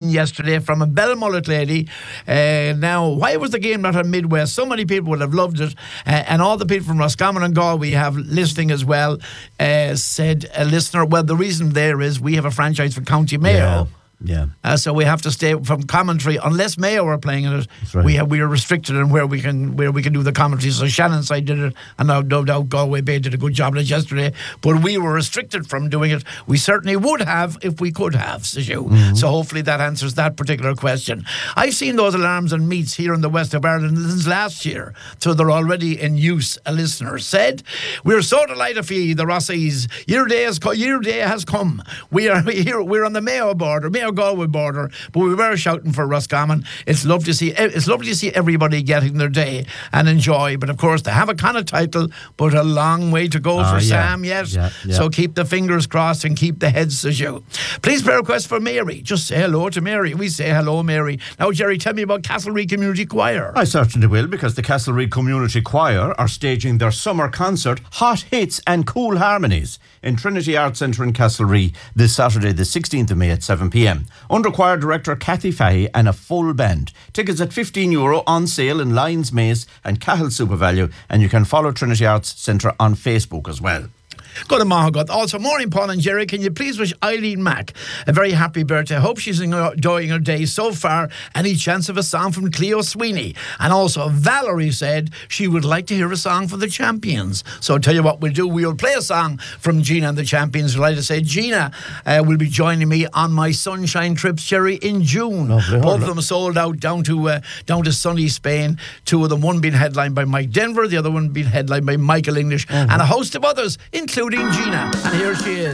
yesterday from a Belmullet lady. Now, why was the game not on Midwest? So many people would have loved it. And all the people from Roscommon and Galway have listening as well. Said a listener, well, the reason there is we have a franchise for County Mayo. Yeah. So we have to stay from commentary unless Mayo are playing in it. Right. We are restricted in where we can do the commentary. So Shannon's side did it, and no doubt Galway Bay did a good job of it yesterday. But we were restricted from doing it. We certainly would have if we could have. So hopefully that answers that particular question. I've seen those alarms and meets here in the west of Ireland since last year, so they're already in use. A listener said, "We're so delighted for you, the Rossies. Your day has come. We are here. We're on the Mayo border, Galway border, but we were shouting for Roscommon. It's lovely to see everybody getting their day and enjoy. But of course, they have a Connacht title, but a long way to go for Sam yet. Yeah. So keep the fingers crossed and keep the heads to show. Please play a request for Mary. Just say hello to Mary. We say hello, Mary. Now, Jerry, tell me about Castlereagh Community Choir. I certainly will, because the Castlereagh Community Choir are staging their summer concert, Hot Hits and Cool Harmonies, in Trinity Arts Centre in Castlereagh this Saturday, the 16th of May at 7 p.m. Under choir director Kathy Fahy and a full band. Tickets at €15 on sale in Lyons Mace and Cahill SuperValue, and you can follow Trinity Arts Centre on Facebook as well. Good morning. Also, morning, Paul and Jerry. Can you please wish Eileen Mack a very happy birthday? I hope she's enjoying her day so far. Any chance of a song from Cleo Sweeney? And also, Valerie said she would like to hear a song for the Champions. So I'll tell you what we'll do. We'll play a song from Gina and the Champions. I'd like to say Gina will be joining me on my sunshine trips, Jerry, in June. Lovely. Both of them sold out down to sunny Spain. Two of them, one being headlined by Mike Denver, the other one being headlined by Michael English, and a host of others, including Gina. And here she is.